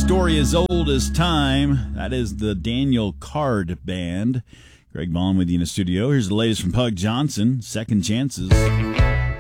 story as old as time. That is the Daniel Card Band. Greg Vaughn with you in the studio. Here's the latest from Pug Johnson, Second Chances.